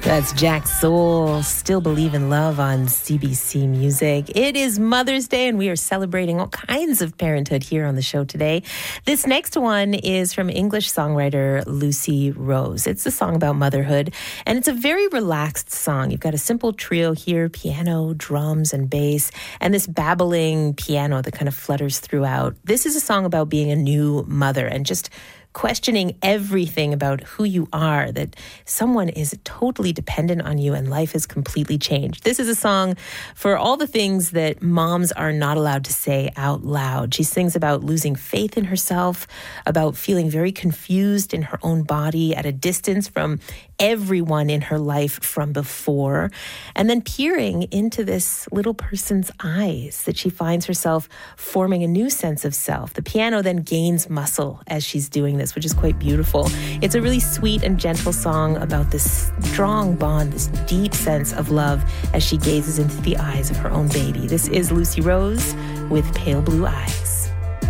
That's Jack Soul, Still Believe in Love on CBC Music. It is Mother's Day, and we are celebrating all kinds of parenthood here on the show today. This next one is from English songwriter Lucy Rose. It's a song about motherhood, and it's a very relaxed song. You've got a simple trio here, piano, drums, and bass, and this babbling piano that kind of flutters throughout. This is a song about being a new mother and just questioning everything about who you are, that someone is totally dependent on you and life has completely changed. This is a song for all the things that moms are not allowed to say out loud. She sings about losing faith in herself, about feeling very confused in her own body at a distance from everyone in her life from before, and then peering into this little person's eyes that she finds herself forming a new sense of self. The piano then gains muscle as she's doing this, which is quite beautiful. It's a really sweet and gentle song about this strong bond, this deep sense of love as she gazes into the eyes of her own baby. This is Lucy Rose with Pale Blue Eyes.